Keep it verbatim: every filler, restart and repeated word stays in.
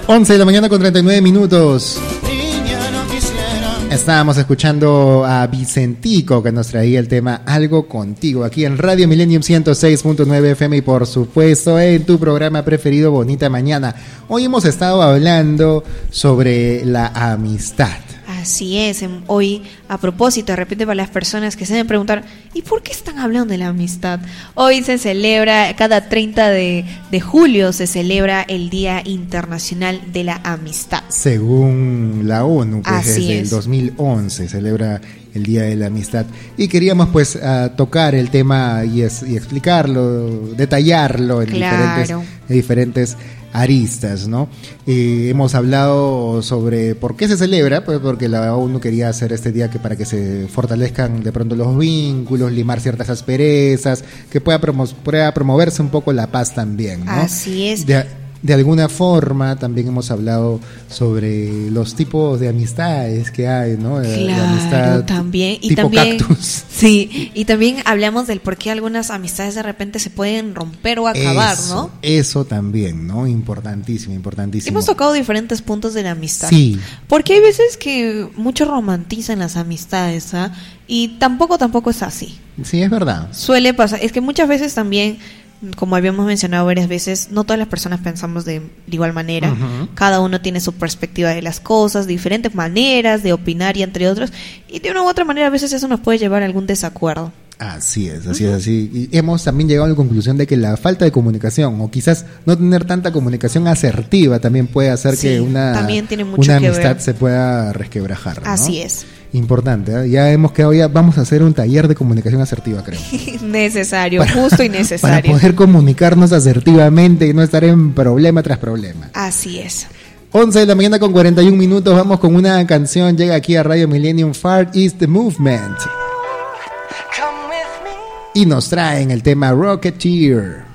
once de la mañana con treinta y nueve minutos. Estábamos escuchando a Vicentico, que nos traía el tema Algo Contigo, aquí en Radio Millennium ciento seis punto nueve F M y por supuesto en tu programa preferido Bonita Mañana. Hoy hemos estado hablando sobre la amistad. Así es, hoy a propósito, de repente para las personas que se deben preguntar, ¿y por qué están hablando de la amistad? Hoy se celebra, cada treinta de julio se celebra el Día Internacional de la Amistad. Según la ONU, pues Así desde es. el dos mil once celebra el Día de la Amistad. Y queríamos pues uh, tocar el tema y, es, y explicarlo, detallarlo en Claro. diferentes, en diferentes aristas, ¿no? Eh, hemos hablado sobre por qué se celebra, pues porque la ONU quería hacer este día que para que se fortalezcan de pronto los vínculos, limar ciertas asperezas, que pueda, promo- pueda promoverse un poco la paz también, ¿no? Así es. De, de alguna forma también hemos hablado sobre los tipos de amistades que hay, ¿no? De, Claro, de amistad también y tipo también cactus. sí, y también hablamos del por qué algunas amistades de repente se pueden romper o acabar, eso, ¿no? Eso también, ¿no? Importantísimo, importantísimo. Hemos tocado diferentes puntos de la amistad. Sí. Porque hay veces que muchos romantizan las amistades, ¿ah? Y tampoco, tampoco es así. Sí, es verdad. Suele pasar, es que muchas veces también, como habíamos mencionado varias veces, no todas las personas pensamos de, de igual manera. Uh-huh. Cada uno tiene su perspectiva de las cosas, diferentes maneras de opinar y entre otros. Y de una u otra manera a veces eso nos puede llevar a algún desacuerdo. Así es, así uh-huh. es, así. Y hemos también llegado a la conclusión de que la falta de comunicación, o quizás no tener tanta comunicación asertiva, también puede hacer Sí, que una, también tiene mucho una que amistad ver. se pueda resquebrajar, ¿no? Así es. Importante, ¿eh? Ya hemos quedado, ya vamos a hacer un taller de comunicación asertiva, creo. Necesario, Para- justo y necesario. Para poder comunicarnos asertivamente y no estar en problema tras problema. Así es. once de la mañana con cuarenta y un minutos, vamos con una canción, llega aquí a Radio Millennium, Far East the Movement. Y nos traen el tema Rocketeer.